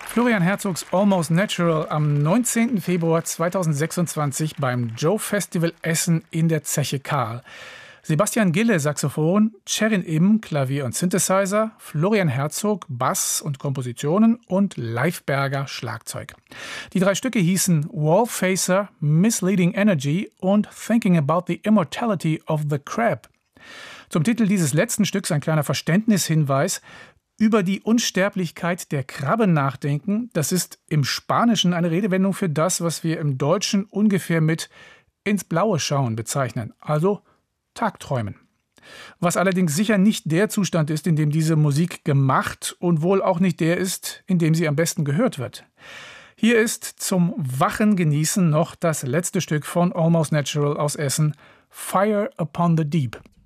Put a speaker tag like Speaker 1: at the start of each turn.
Speaker 1: Florian Herzogs Almost Natural am 19. Februar 2026 beim Joe Festival Essen in der Zeche Karl. Sebastian Gille, Saxophon, Cherin Im, Klavier und Synthesizer, Florian Herzog, Bass und Kompositionen und Leif Berger, Schlagzeug. Die 3 Stücke hießen Wallfacer, Misleading Energy und Thinking About the Immortality of the Crab. Zum Titel dieses letzten Stücks ein kleiner Verständnishinweis: Über die Unsterblichkeit der Krabbe nachdenken, das ist im Spanischen eine Redewendung für das, was wir im Deutschen ungefähr mit ins Blaue schauen bezeichnen, also Tagträumen. Was allerdings sicher nicht der Zustand ist, in dem diese Musik gemacht und wohl auch nicht der ist, in dem sie am besten gehört wird. Hier ist zum wachen Genießen noch das letzte Stück von Almost Natural aus Essen, Fire Upon the Deep.